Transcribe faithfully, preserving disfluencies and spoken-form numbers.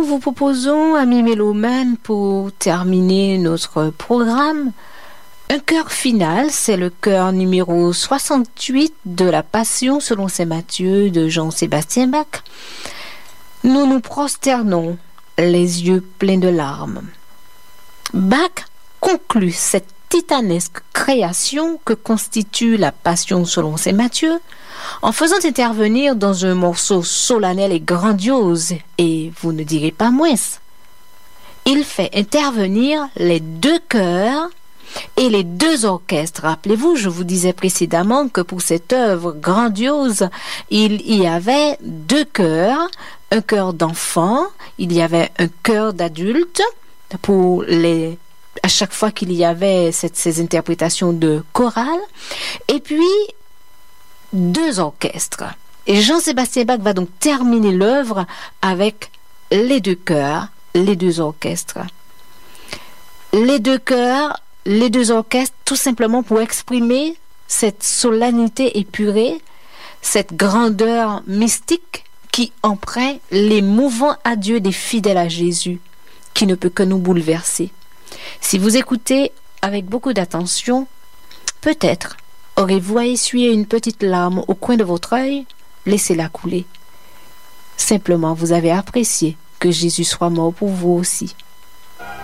nous vous proposons, amis mélomanes, pour terminer notre programme, un chœur final. C'est le chœur numéro soixante-huit de la Passion selon saint Matthieu de Jean-Sébastien Bach. Nous nous prosternons, les yeux pleins de larmes. Bach conclut cette titanesque création que constitue la Passion selon saint Matthieu en faisant intervenir dans un morceau solennel et grandiose, et vous ne direz pas moins. Il fait intervenir les deux chœurs et les deux orchestres. Rappelez-vous, je vous disais précédemment que pour cette œuvre grandiose, il y avait deux chœurs, un chœur d'enfants, il y avait un chœur d'adultes pour les à chaque fois qu'il y avait cette, ces interprétations de chorale, et puis deux orchestres. Et Jean-Sébastien Bach va donc terminer l'œuvre avec les deux chœurs, les deux orchestres. Les deux chœurs, les deux orchestres, tout simplement pour exprimer cette solennité épurée, cette grandeur mystique qui empreint les mouvants adieux des fidèles à Jésus, qui ne peut que nous bouleverser. Si vous écoutez avec beaucoup d'attention, peut-être aurez-vous à essuyer une petite larme au coin de votre œil, laissez-la couler. Simplement, vous avez apprécié que Jésus soit mort pour vous aussi.